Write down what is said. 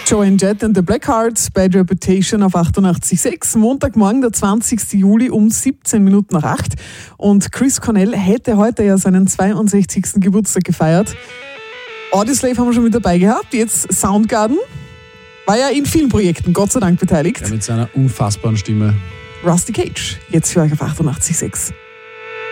Joan Jett and the Blackhearts, Bad Reputation auf 88,6. Montagmorgen, der 20. Juli um 7:17 Und Chris Cornell hätte heute ja seinen 62. Geburtstag gefeiert. Audioslave haben wir schon mit dabei gehabt. Jetzt Soundgarden. War ja in vielen Projekten, Gott sei Dank, beteiligt. Ja, mit seiner unfassbaren Stimme. Rusty Cage, jetzt für euch auf 88,6.